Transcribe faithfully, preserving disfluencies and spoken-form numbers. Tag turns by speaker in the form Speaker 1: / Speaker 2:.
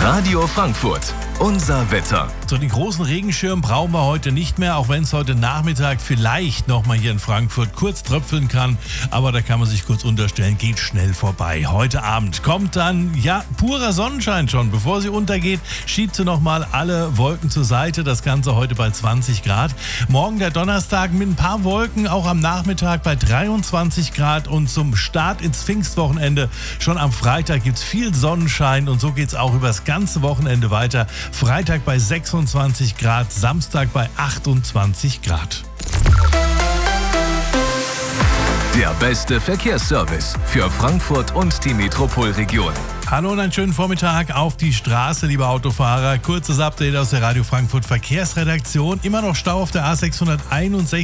Speaker 1: Radio Frankfurt, unser Wetter.
Speaker 2: So, den großen Regenschirm brauchen wir heute nicht mehr, auch wenn es heute Nachmittag vielleicht nochmal hier in Frankfurt kurz tröpfeln kann. Aber da kann man sich kurz unterstellen, geht schnell vorbei. Heute Abend kommt dann, ja, purer Sonnenschein schon. Bevor sie untergeht, schiebt sie nochmal alle Wolken zur Seite. Das Ganze heute bei zwanzig Grad. Morgen der Donnerstag mit ein paar Wolken, auch am Nachmittag bei dreiundzwanzig Grad. Und zum Start ins Pfingstwochenende schon am Freitag gibt es viel Sonnenschein. Und so geht es auch über das ganze Wochenende weiter. Freitag bei sechsundzwanzig Grad, Samstag bei achtundzwanzig Grad.
Speaker 1: Der beste Verkehrsservice für Frankfurt und die Metropolregion.
Speaker 2: Hallo und einen schönen Vormittag auf die Straße, liebe Autofahrer. Kurzes Update aus der Radio Frankfurt Verkehrsredaktion. Immer noch Stau auf der A sechshunderteinundsechzig.